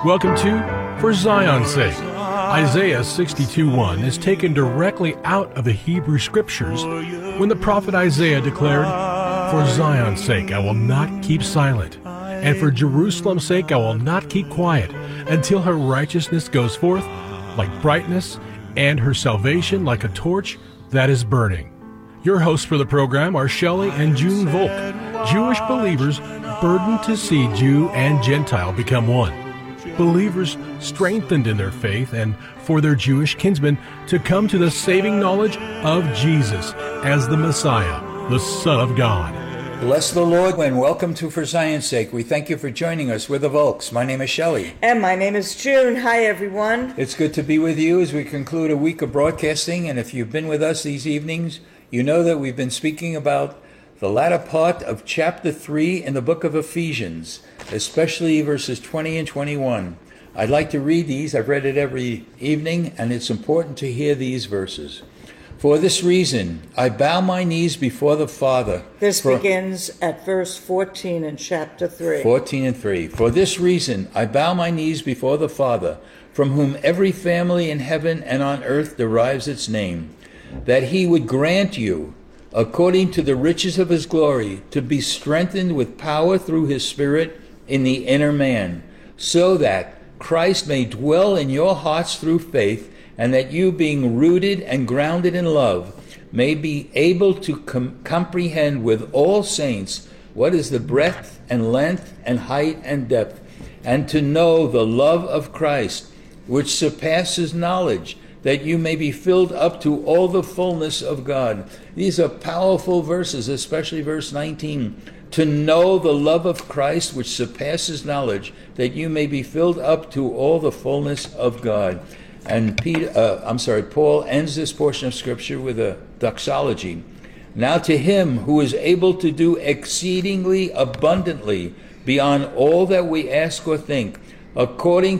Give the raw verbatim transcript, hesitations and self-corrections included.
Welcome to For Zion's Sake. Isaiah sixty-two one is taken directly out of the Hebrew Scriptures when the prophet Isaiah declared, "For Zion's sake I will not keep silent, and for Jerusalem's sake I will not keep quiet, until her righteousness goes forth like brightness, and her salvation like a torch that is burning." Your hosts for the program are Shelley and June Volk, Jewish believers burdened to see Jew and Gentile become one. Believers strengthened in their faith and for their Jewish kinsmen to come to the saving knowledge of Jesus as the Messiah, the Son of God. Bless the Lord and welcome to For Zion's Sake. We thank you for joining us. We're the Volks. My name is Shelley. And my name is June. Hi, everyone. It's good to be with you as we conclude a week of broadcasting. And if you've been with us these evenings, you know that we've been speaking about the latter part of chapter three in the book of Ephesians, especially verses twenty and twenty-one. I'd like to read these. I've read it every evening, and it's important to hear these verses. "For this reason, I bow my knees before the Father." This for, begins at verse fourteen in chapter three. fourteen and three. "For this reason, I bow my knees before the Father, from whom every family in heaven and on earth derives its name, that he would grant you, according to the riches of his glory, to be strengthened with power through his Spirit in the inner man, so that Christ may dwell in your hearts through faith, and that you, being rooted and grounded in love, may be able to com- comprehend with all saints what is the breadth and length and height and depth, and to know the love of Christ, which surpasses knowledge, that you may be filled up to all the fullness of God." These are powerful verses, especially verse nineteen. "To know the love of Christ, which surpasses knowledge, that you may be filled up to all the fullness of God." And Peter, uh, I'm sorry, Paul ends this portion of Scripture with a doxology. "Now to him who is able to do exceedingly abundantly beyond all that we ask or think, according